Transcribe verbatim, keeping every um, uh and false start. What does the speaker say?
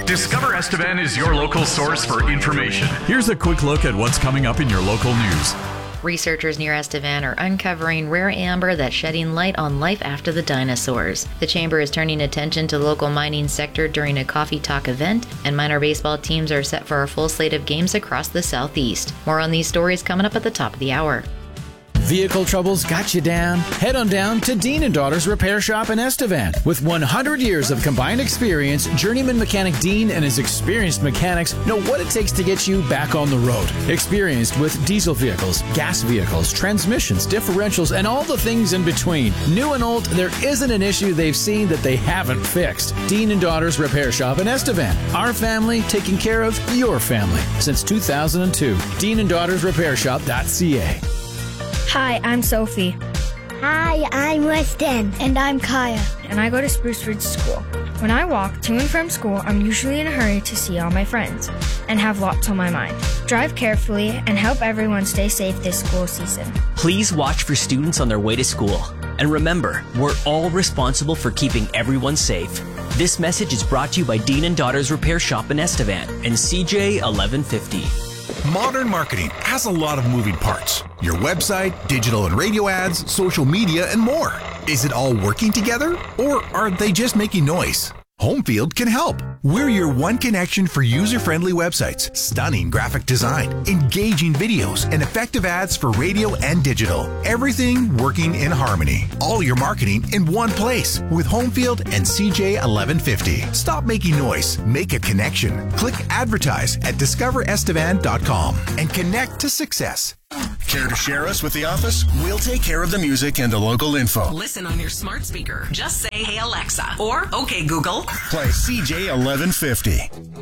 Discover Estevan is your local source for information. Here's a quick look at what's coming up in your local news. Researchers near Estevan are uncovering rare amber that's shedding light on life after the dinosaurs. The chamber is turning attention to the local mining sector during a coffee talk event, and minor baseball teams are set for a full slate of games across the southeast. More on these stories coming up at the top of the hour. Vehicle troubles got you down? Head on down to Dean and Daughters Repair Shop in Estevan. With one hundred years of combined experience, journeyman mechanic Dean and his experienced mechanics know what it takes to get you back on the road. Experienced with diesel vehicles, gas vehicles, transmissions, differentials, and all the things in between. New and old, there isn't an issue they've seen that they haven't fixed. Dean and Daughters Repair Shop in Estevan. Our family taking care of your family since two thousand two. Dean and Daughters Repair Shop dot c a. Hi, I'm Sophie. Hi, I'm Weston. And I'm Kaya. And I go to Spruce Ridge School. When I walk to and from school, I'm usually in a hurry to see all my friends and have lots on my mind. Drive carefully and help everyone stay safe this school season. Please watch for students on their way to school. And remember, we're all responsible for keeping everyone safe. This message is brought to you by Dean and Daughters Repair Shop in Estevan and C J eleven fifty. Modern marketing has a lot of moving parts. Your website, digital and radio ads, social media, and more. Is it all working together, or are they just making noise? Homefield can help. We're your one connection for user-friendly websites, stunning graphic design, engaging videos, and effective ads for radio and digital. Everything working in harmony. All your marketing in one place with Homefield and C J eleven fifty. Stop making noise. Make a connection. Click advertise at discover estevan dot com and connect to success. Care to share us with the office? We'll take care of the music and the local info. Listen on your smart speaker. Just say, "Hey Alexa," or "Okay Google." Play C J eleven fifty.